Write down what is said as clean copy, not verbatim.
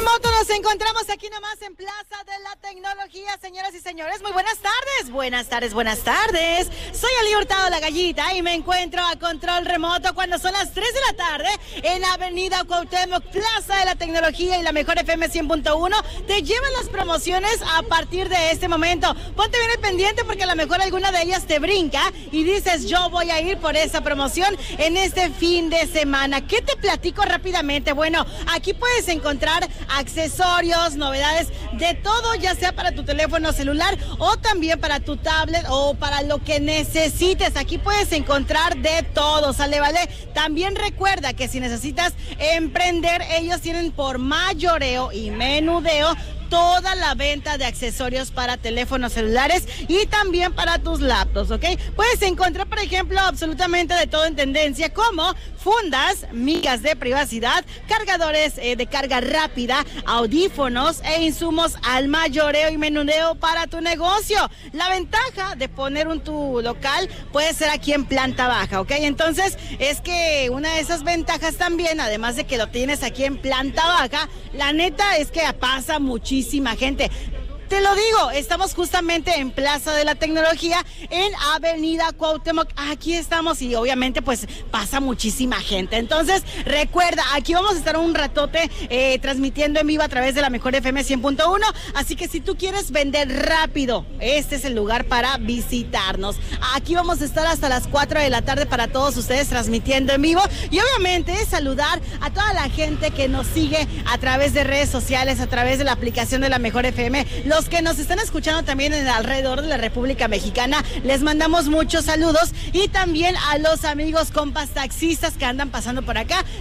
remoto nos encontramos aquí nomás en Plaza de la Tecnología, señoras y señores. Muy buenas tardes, buenas tardes, buenas tardes. Soy Ali Hurtado, la gallita, y me encuentro a control remoto cuando son las 3 de la tarde en Avenida Cuauhtémoc, Plaza de la Tecnología, y la mejor FM 100.1 te llevan las promociones a partir de este momento. Ponte bien al pendiente porque a lo mejor alguna de ellas te brinca y dices, yo voy a ir por esa promoción en este fin de semana. ¿Qué te platico rápidamente? Bueno, aquí puedes encontrar accesorios, novedades de todo, ya sea para tu teléfono celular o también para tu tablet o para lo que necesites. Aquí puedes encontrar de todo, ¿sale? ¿Vale? También recuerda que si necesitas emprender, ellos tienen por mayoreo y menudeo toda la venta de accesorios para teléfonos celulares y también para tus laptops, ¿ok? Puedes encontrar, por ejemplo, absolutamente de todo en tendencia, como fundas, migas de privacidad, cargadores de carga rápida, audífonos e insumos al mayoreo y menudeo para tu negocio. La ventaja de poner tu local puede ser aquí en planta baja, ¿ok? Entonces, es que una de esas ventajas también, además de que lo tienes aquí en planta baja, la neta es que pasa muchísima gente. Te lo digo, estamos justamente en Plaza de la Tecnología, en Avenida Cuauhtémoc. Aquí estamos y obviamente pues pasa muchísima gente. Entonces, recuerda, aquí vamos a estar un ratote transmitiendo en vivo a través de la mejor FM 100.1. Así que si tú quieres vender rápido, este es el lugar para visitarnos. Aquí vamos a estar hasta las 4 de la tarde para todos ustedes transmitiendo en vivo. Y obviamente saludar a toda la gente que nos sigue a través de redes sociales, a través de la aplicación de la mejor FM. Los que nos están escuchando también en alrededor de la República Mexicana, les mandamos muchos saludos, y también a los amigos compas taxistas que andan pasando por acá.